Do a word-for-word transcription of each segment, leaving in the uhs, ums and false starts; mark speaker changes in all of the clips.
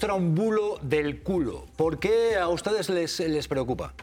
Speaker 1: esto era un bulo del culo. ¿Por qué a ustedes les, les preocupa?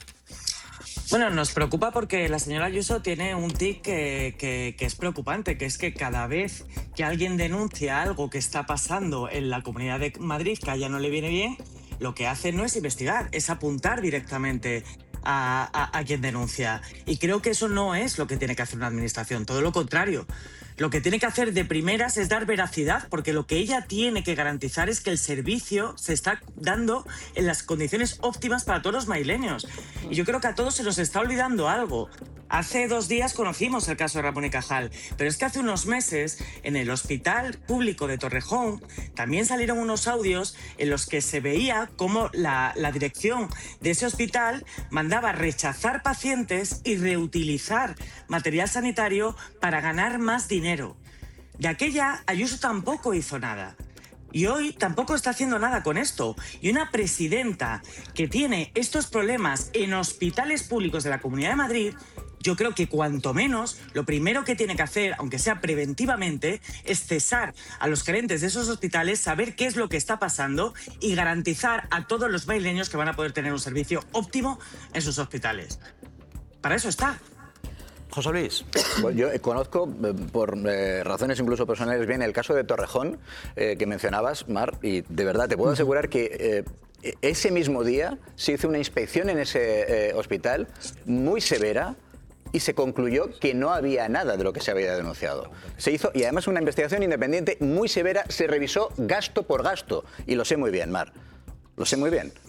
Speaker 2: Bueno, nos preocupa porque la señora Ayuso tiene un tic que, que, que es preocupante, que es que cada vez que alguien denuncia algo que está pasando en la Comunidad de Madrid que a ella no le viene bien, lo que hace no es investigar, es apuntar directamente a, a, a quien denuncia. Y creo que eso no es lo que tiene que hacer una administración, todo lo contrario. Lo que tiene que hacer de primeras es dar veracidad, porque lo que ella tiene que garantizar es que el servicio se está dando en las condiciones óptimas para todos los madrileños. Y yo creo que a todos se nos está olvidando algo. Hace dos días conocimos el caso de Ramón y Cajal, pero es que hace unos meses en el Hospital Público de Torrejón también salieron unos audios en los que se veía cómo la, la dirección de ese hospital mandaba rechazar pacientes y reutilizar material sanitario para ganar más dinero. De aquella, Ayuso tampoco hizo nada. Y hoy tampoco está haciendo nada con esto. Y una presidenta que tiene estos problemas en hospitales públicos de la Comunidad de Madrid, yo creo que cuanto menos lo primero que tiene que hacer, aunque sea preventivamente, es cesar a los gerentes de esos hospitales, saber qué es lo que está pasando y garantizar a todos los madrileños que van a poder tener un servicio óptimo en sus hospitales. Para eso está.
Speaker 1: José Luis.
Speaker 3: Pues yo conozco, eh, por eh, razones incluso personales, bien el caso de Torrejón, eh, que mencionabas, Mar, y de verdad te puedo asegurar que eh, ese mismo día se hizo una inspección en ese eh, hospital muy severa y se concluyó que no había nada de lo que se había denunciado. Se hizo, y además una investigación independiente muy severa, se revisó gasto por gasto, y lo sé muy bien, Mar, lo sé muy bien.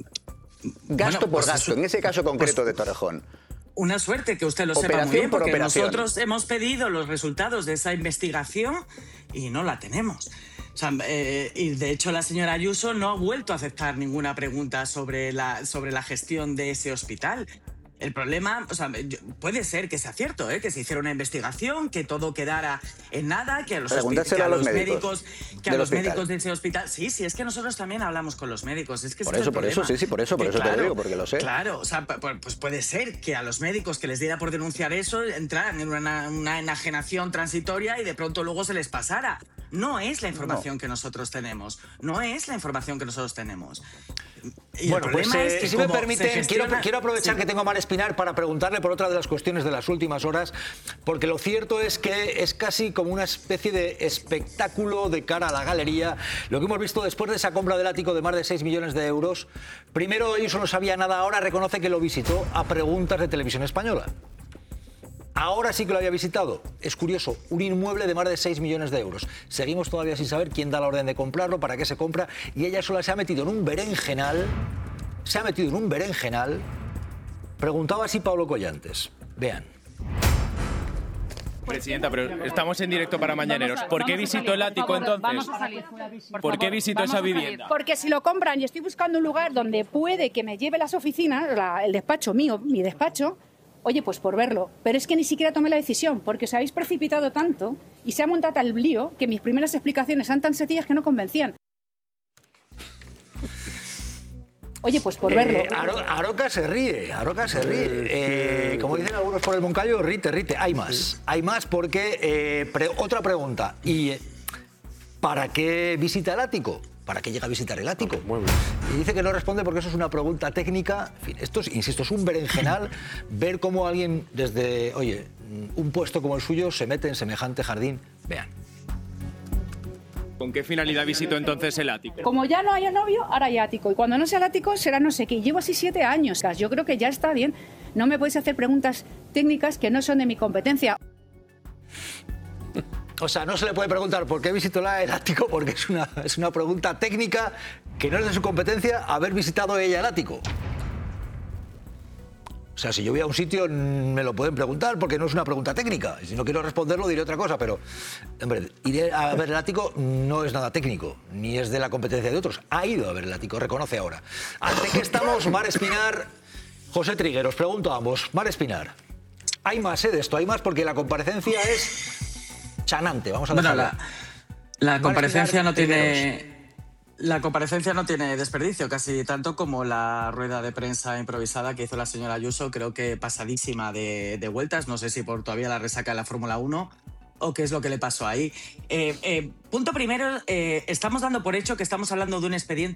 Speaker 3: Gasto
Speaker 2: Bueno, pues
Speaker 3: por gasto,
Speaker 2: eso,
Speaker 3: en ese caso concreto
Speaker 2: pues,
Speaker 3: de Torrejón.
Speaker 2: Una suerte que usted lo sepa muy bien, porque nosotros hemos pedido los resultados de esa investigación y no la tenemos. O sea, eh, y de hecho la señora Ayuso no ha vuelto a aceptar ninguna pregunta sobre la, sobre la gestión de ese hospital. El problema, o sea, puede ser que sea cierto, ¿eh? Que se hiciera una investigación, que todo quedara en nada, que a los, que a
Speaker 3: a los
Speaker 2: los
Speaker 3: médicos,
Speaker 2: médicos, que a los médicos de ese hospital. Sí, sí, es que nosotros también hablamos con los médicos. Es que
Speaker 3: por eso, por eso, sí, sí, por eso, por eso te lo digo, porque lo sé.
Speaker 2: Claro, o sea, pues puede ser que a los médicos que les diera por denunciar eso entraran en una, una enajenación transitoria y de pronto luego se les pasara. No es la información no. que nosotros tenemos. No es la información que nosotros tenemos. Y
Speaker 1: bueno, pues eh, es que si me permiten, gestiona... quiero, quiero aprovechar sí. que tengo a Mar Espinar para preguntarle por otra de las cuestiones de las últimas horas, porque lo cierto es que es casi como una especie de espectáculo de cara a la galería. Lo que hemos visto después de esa compra del ático de más de seis millones de euros, primero Ayuso no sabía nada, ahora reconoce que lo visitó a preguntas de Televisión Española. Ahora sí que lo había visitado. Es curioso, un inmueble de más de seis millones de euros. Seguimos todavía sin saber quién da la orden de comprarlo, para qué se compra, y ella sola se ha metido en un berenjenal, se ha metido en un berenjenal. Preguntaba así Pablo Collantes. Vean.
Speaker 4: Presidenta, pero estamos en directo para Mañaneros. ¿Por qué visitó el ático entonces? ¿Por qué visitó esa vivienda?
Speaker 5: Porque si lo compran y estoy buscando un lugar donde puede que me lleve las oficinas, la, el despacho mío, mi despacho, oye, pues por verlo. Pero es que ni siquiera tomé la decisión, porque os habéis precipitado tanto y se ha montado tal lío que mis primeras explicaciones eran tan sencillas que no convencían. Oye, pues por verlo.
Speaker 1: Eh, Aro, Aroca se ríe, Aroca se ríe. Eh, como dicen algunos por el Moncayo, rite, rite. Hay más, hay más porque... Eh, pre, otra pregunta. ¿Y eh, para qué visita el ático? ¿Para qué llega a visitar el ático? Y dice que no responde porque eso es una pregunta técnica. En fin, esto es, insisto, es un berenjenal ver cómo alguien desde, oye, un puesto como el suyo se mete en semejante jardín. Vean.
Speaker 4: ¿Con qué finalidad visitó entonces el ático?
Speaker 5: Como ya no haya novio, ahora hay ático. Y cuando no sea el ático, será no sé qué. Llevo así siete años. Yo creo que ya está bien. No me podéis hacer preguntas técnicas que no son de mi competencia.
Speaker 1: O sea, no se le puede preguntar por qué visitó el ático, porque es una, es una pregunta técnica que no es de su competencia haber visitado ella el ático. O sea, si yo voy a un sitio me lo pueden preguntar porque no es una pregunta técnica. Si no quiero responderlo diré otra cosa, pero, hombre, ir a ver el ático no es nada técnico, ni es de la competencia de otros. Ha ido a ver el ático, reconoce ahora. ¿Ante qué estamos, Mar Espinar, José Trigueros? Pregunto a ambos. Mar Espinar, hay más ¿eh? de esto, hay más porque la comparecencia es... chanante, vamos a
Speaker 2: bueno,
Speaker 1: dejarla.
Speaker 2: La, la comparecencia no tiene la comparecencia no tiene desperdicio, casi tanto como la rueda de prensa improvisada que hizo la señora Ayuso, creo que pasadísima de, de vueltas, no sé si por todavía la resaca de la Fórmula uno o qué es lo que le pasó ahí. Eh, eh, punto primero, eh, estamos dando por hecho que estamos hablando de un expediente